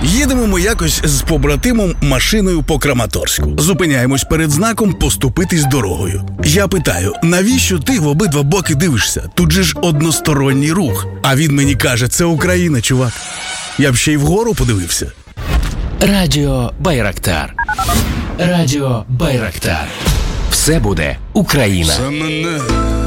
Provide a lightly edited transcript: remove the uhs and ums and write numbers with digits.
Їдемо ми якось з побратимом машиною по Краматорську. Зупиняємось перед знаком «Поступитись дорогою». Я питаю, навіщо ти в обидва боки дивишся? Тут же ж односторонній рух. А він мені каже, це Україна, чувак. Я б ще й вгору подивився. Радіо Байрактар. Радіо Байрактар. Все буде Україна. За мене